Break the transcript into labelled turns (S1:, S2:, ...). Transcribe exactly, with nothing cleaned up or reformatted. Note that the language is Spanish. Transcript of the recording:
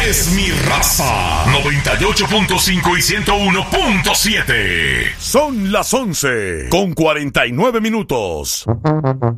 S1: es mi raza. noventa y ocho punto cinco y ciento uno punto siete.
S2: Son las once con cuarenta y nueve minutos.